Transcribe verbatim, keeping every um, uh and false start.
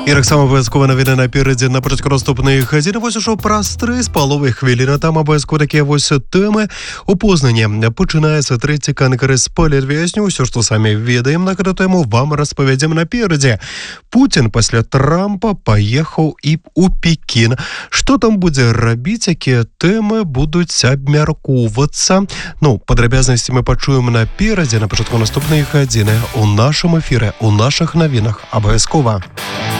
І таксама абавязкова навіны наперадзе на пачатку наступнай гадзіны. Вось ужо праз тры з паловай хвіліны. Там абавязкова такія вось тэмы. У Познані пачынаецца трэці кангрэс палітвязняў. Усё, што самі ведаем на гэту тэму, вам распавядзем наперадзе. Путін пасля Трампа паехаў і ў Пекін. Што там будзе рабіць, якія тэмы будуць абмяркоўвацца? Ну, падрабязнасці мы пачуем наперадзе на пачатку наступнай гадзіны у нашым эфіры, у нашых навінах абавязкова.